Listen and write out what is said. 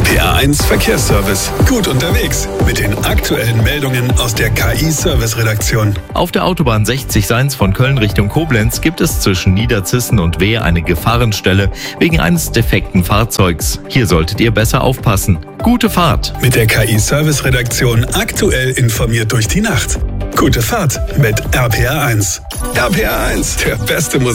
RPA1 Verkehrsservice. Gut unterwegs mit den aktuellen Meldungen aus der KI-Service-Redaktion. Auf der Autobahn 60 von Köln Richtung Koblenz gibt es zwischen Niederzissen und Wehr eine Gefahrenstelle wegen eines defekten Fahrzeugs. Hier solltet ihr besser aufpassen. Gute Fahrt! Mit der KI-Service-Redaktion aktuell informiert durch die Nacht. Gute Fahrt mit RPA1. RPA1, der beste Musik.